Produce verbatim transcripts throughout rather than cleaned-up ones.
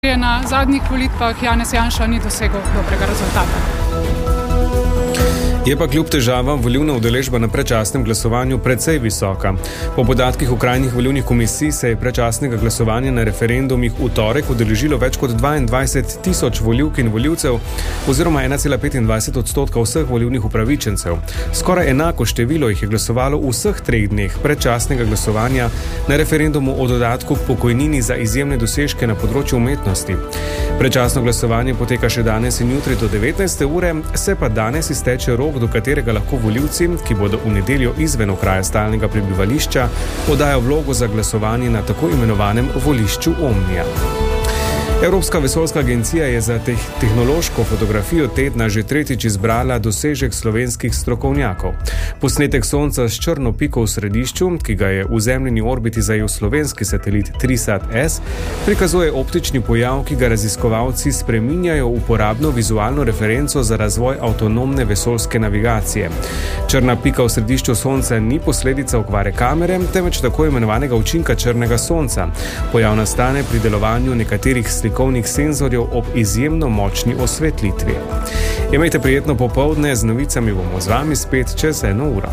Na zadnjih volitvah Janez Janša ni dosegel dobrega rezultata. Je pa kljub težavam volilna udeležba na predčasnem glasovanju precej visoka. Po podatkih okrajnih volilnih komisij se je predčasnega glasovanja na referendumih v torek udeležilo več kot dvaindvajset tisoč volivk in volivcev oziroma ena cela petindvajset odstotka vseh volilnih upravičencev. Skoraj enako število jih je glasovalo v vseh treh dneh predčasnega glasovanja na referendumu o dodatku k pokojnini za izjemne dosežke na področju umetnosti. Predčasno glasovanje poteka še danes in jutri do devetnajste ure, se pa danes izteče rok, do katerega lahko volivci, ki bodo v nedeljo izven okraja stalnega prebivališča, podajo vlogo za glasovanje na tako imenovanem volišču Omnija. Evropska vesoljska agencija je za teh tehnološko fotografijo tedna že tretjič izbrala dosežek slovenskih strokovnjakov. Posnetek Sonca s črno piko v središču, ki ga je v zemljini orbiti zajel slovenski satelit Trisat S, prikazuje optični pojav, ki ga raziskovalci spreminjajo v uporabno vizualno referenco za razvoj avtonomne vesoljske navigacije. Črna pika v središču Sonca ni posledica okvare kamere, temveč tako imenovanega učinka črnega sonca. Pojav nastane pri delovanju nekaterih slikovnih senzorjev ob izjemno močni osvetlitvi. Imejte prijetno popoldne, z novicami bomo z vami spet čez eno uro.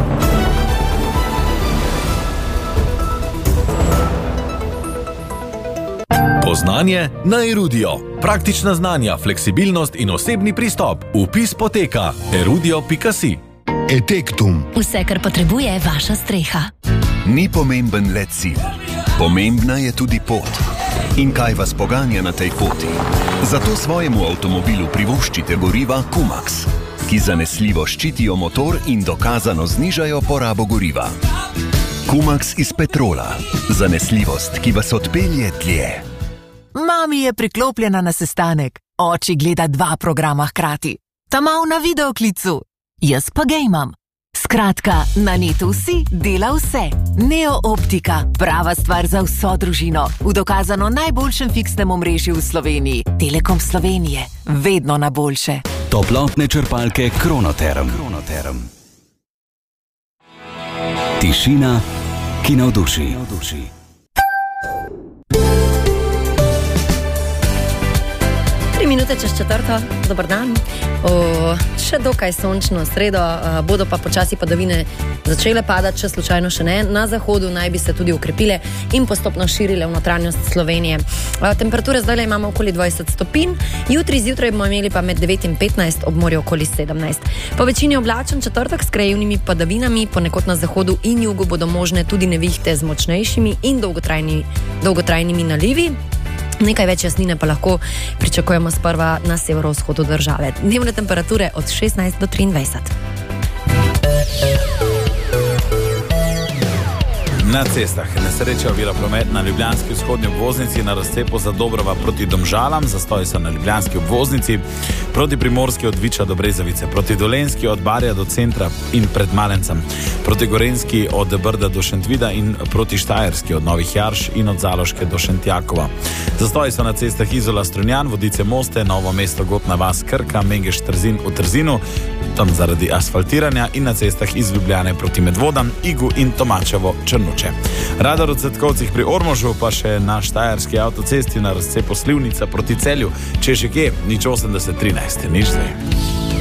Poznanje na Erudio. Praktična znanja, fleksibilnost in osebni pristop. Vpis poteka erudio pika si. Etektum. Vse, kar potrebuje vaša streha. Ni pomemben le cilj. Pomembna je tudi pot. In kaj vas poganja na tej poti? Zato svojemu avtomobilu privoščite goriva Kumax, ki zanesljivo ščitijo motor in dokazano znižajo porabo goriva. Kumax iz petrola. Zanesljivost, ki vas odpelje dlje. Mami je priklopljena na sestanek. Oči gleda dva programa hkrati. Ta mal na videoklicu. Jaz pa gejmam. Skratka, na netu si dela vse. Neo Optika, prava stvar za vso družino. V dokazano najboljšem fiksnem omrežju v Sloveniji. Telekom Slovenije. Vedno na boljše. Toplotne črpalke Kronoterm. Kronoterm. Tišina, ki navduši. Tri minute čez četrto, dober dan. O, še dokaj sončno sredo, a, bodo pa počasi padavine začele padati, če slučajno še ne. Na zahodu naj bi se tudi ukrepile in postopno širile v notranjost Slovenije. A, temperature zdaj imamo okoli dvajset stopinj, jutri zjutraj bomo imeli pa med devet in petnajst, ob morju okoli sedemnajst. Po večini oblačen četrtek s krajevnimi padavinami, ponekod na zahodu in jugu bodo možne tudi nevihte z močnejšimi in dolgotrajni, dolgotrajnimi nalivi. Nekaj več jasnine pa lahko pričakujemo sprva na severovzhodu države. Dnevne temperature od šestnajst do triindvajset. Na cestah nesreča ovira promet na ljubljanski vzhodni obvoznici na razcepu za Dobrova proti Domžalam, zastoj so na ljubljanski obvoznici, proti Primorski od Viča do Brezovice, proti Dolenjski od Barja do centra in pred Malencem, proti Gorenjski od Brda do Šentvida in proti Štajerski od Novih Jarš in od Zaloške do Šentjakova. Zastoj so na cestah Izola Strunjan, Vodice Moste, Novo mesto Gotna vas Krka, Mengeš Trzin v Trzinu, tam zaradi asfaltiranja, in na cestah iz Ljubljane proti Medvodam, Igu in Tomačevo Črnuče. Radar v Cvetkovcih pri Ormožu, pa še na Štajerski avtocesti na razcepu Slivnica proti Celju, če še kje, nič osemdeset trinajst, nič zdaj.